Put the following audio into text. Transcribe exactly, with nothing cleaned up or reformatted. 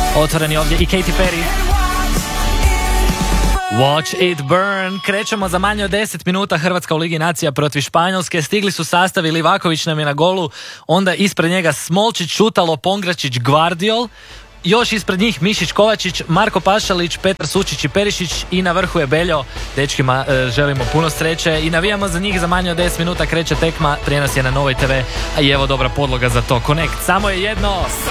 Otvoreni ovdje i Katy Perry. Watch it burn. Krećemo za manje od deset minuta. Hrvatska u Ligi nacija protiv Španjolske. Stigli su sastavi, Livaković nam je na golu, onda ispred njega Smolčić, Šutalo, Pongračić, Gvardiol. Još ispred njih Mišić, Kovačić, Marko Pašalić, Petar Sučić i Perišić i na vrhu je Beljo. Dečkima e, želimo puno sreće i navijamo za njih. Za manje od deset minuta kreće tekma, prijenos je na Novoj te ve, a i evo dobra podloga za to. Connect, samo je jedno.